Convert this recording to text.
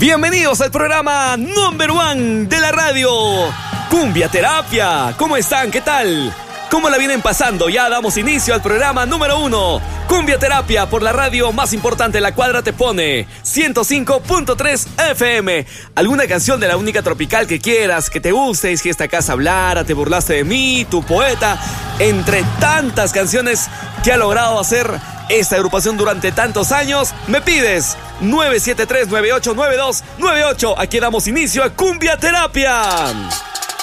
Bienvenidos al programa Number One de la radio, Cumbia Terapia. ¿Cómo están? ¿Qué tal? ¿Cómo la vienen pasando? Ya damos inicio al programa número 1, Cumbia Terapia, por la radio más importante de la cuadra te pone 105.3 FM. ¿Alguna canción de la única tropical que quieras, que te guste? Si esta casa hablara, te burlaste de mí, tu poeta, entre tantas canciones que ha logrado hacer esta agrupación durante tantos años, me pides 973-989298. Aquí damos inicio a Cumbia Terapia.